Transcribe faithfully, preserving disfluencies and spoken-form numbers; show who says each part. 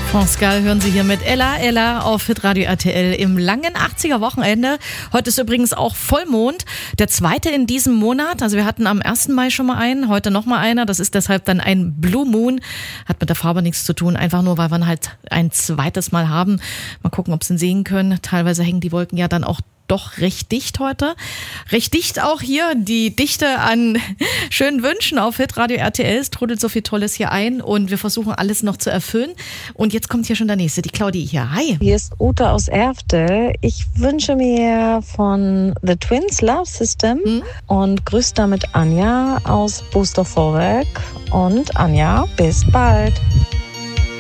Speaker 1: France Gall hören Sie hier mit Ella Ella auf Hitradio R T L im langen achtziger Wochenende. Heute ist übrigens auch Vollmond, der zweite in diesem Monat. Also wir hatten am ersten Mai schon mal einen, heute noch mal einer. Das ist deshalb dann ein Blue Moon. Hat mit der Farbe nichts zu tun, einfach nur, weil wir ihn halt ein zweites Mal haben. Mal gucken, ob Sie ihn sehen können. Teilweise hängen die Wolken ja dann auch doch recht dicht heute. Recht dicht auch hier die Dichte an schönen Wünschen auf Hitradio R T L. Es trudelt so viel Tolles hier ein und wir versuchen alles noch zu erfüllen. Und jetzt kommt hier schon der Nächste, die Claudie hier. Hi.
Speaker 2: Hier ist Ute aus Erfte. Ich wünsche mir von The Twins Love System hm? und grüße damit Anja aus Booster Vorwerk. Und Anja, bis bald.